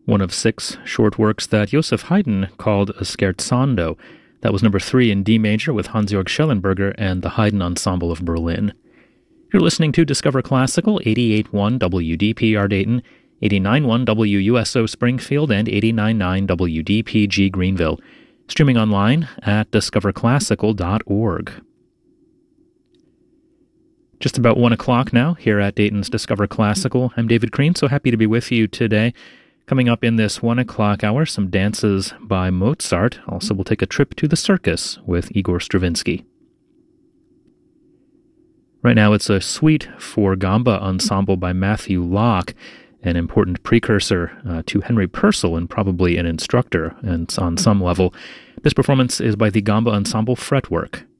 one of 6 short works that Joseph Haydn called a scherzando. That was number 3 in D major with Hans-Georg Schellenberger and the Haydn Ensemble of Berlin. You're listening to Discover Classical, 88.1 WDPR Dayton, 89.1 WUSO Springfield, and 89.9 WDPG Greenville. Streaming online at discoverclassical.org. Just about 1 o'clock now here at Dayton's Discover Classical. I'm David Crean, so happy to be with you today. Coming up in this 1 o'clock hour, some dances by Mozart. Also, we'll take a trip to the circus with Igor Stravinsky. Right now, it's a suite for gamba ensemble by Matthew Locke, an important precursor to Henry Purcell and probably an instructor and on some level. This performance is by the Gamba Ensemble Fretwork.